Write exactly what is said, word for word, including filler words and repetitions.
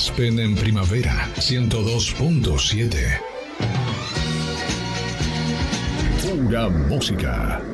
Aspen en primavera, ciento dos punto siete. Pura música.